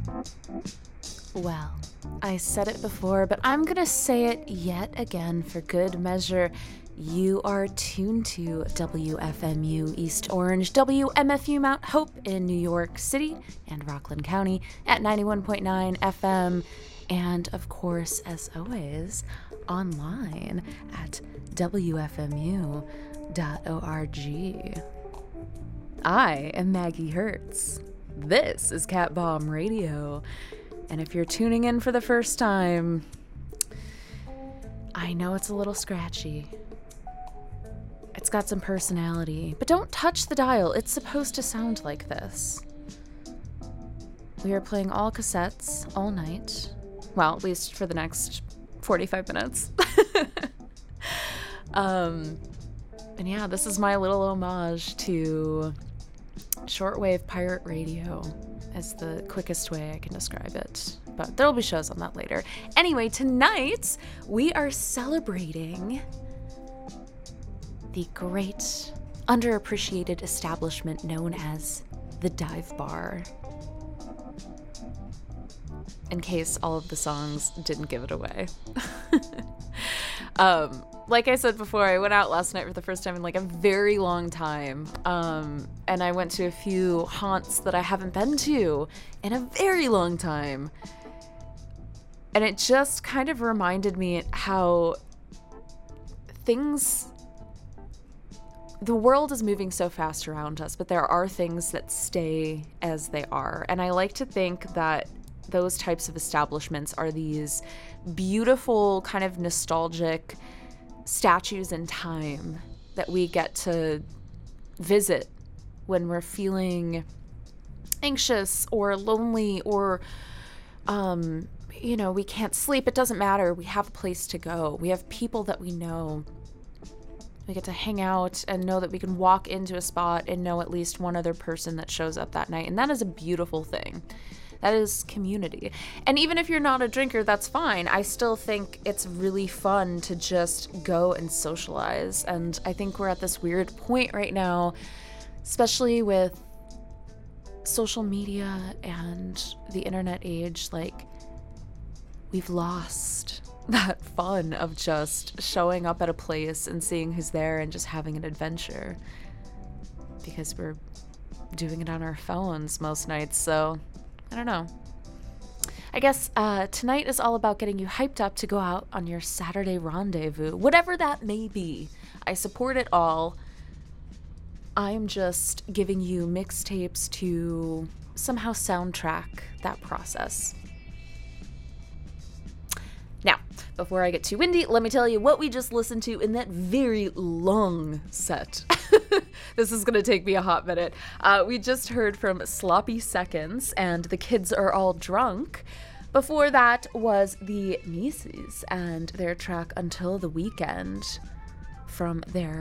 Well, I said it before, but I'm gonna say it yet again for good measure. You are tuned to WFMU East Orange, WMFU Mount Hope in New York City and Rockland County at 91.9 FM, and of course, as always, online at WFMU.org. I am Maggie Hertz. This is Cat Bomb Radio. And if you're tuning in for the first time, I know it's a little scratchy. It's got some personality, but don't touch the dial. It's supposed to sound like this. We are playing all cassettes all night. Well, at least for the next 45 minutes. And yeah, this is my little homage to shortwave pirate radio. Is the quickest way I can describe it. But there'll be shows on that later. Anyway, tonight we are celebrating the great underappreciated establishment known as the Dive Bar. In case all of the songs didn't give it away. Like I said before, I went out last night for the first time in like a very long time. And I went to a few haunts that I haven't been to in a very long time. And it just kind of reminded me how the world is moving so fast around us, but there are things that stay as they are. And I like to think that those types of establishments are these beautiful, kind of nostalgic statues in time that we get to visit when we're feeling anxious or lonely or, we can't sleep. It doesn't matter. We have a place to go. We have people that we know. We get to hang out and know that we can walk into a spot and know at least one other person that shows up that night. And that is a beautiful thing. That is community. And even if you're not a drinker, that's fine. I still think it's really fun to just go and socialize. And I think we're at this weird point right now, especially with social media and the internet age, like we've lost that fun of just showing up at a place and seeing who's there and just having an adventure, because we're doing it on our phones most nights. So I don't know. I guess tonight is all about getting you hyped up to go out on your Saturday rendezvous, whatever that may be. I support it all. I'm just giving you mixtapes to somehow soundtrack that process. Now, before I get too windy, let me tell you what we just listened to in that very long set. This is going to take me a hot minute. We just heard from Sloppy Seconds and The Kids Are All Drunk. Before that was the Nieces and their track Until the Weekend from their